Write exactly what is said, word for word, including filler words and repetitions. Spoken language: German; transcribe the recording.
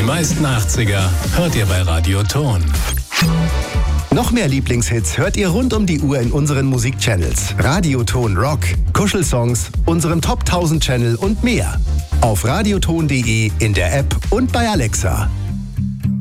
meisten achtziger hört ihr bei Radio Ton. Noch mehr Lieblingshits hört ihr rund um die Uhr in unseren Musikchannels. Radio Ton Rock, Kuschelsongs, unserem Top tausend Channel und mehr. Auf radioton punkt de, in der App und bei Alexa.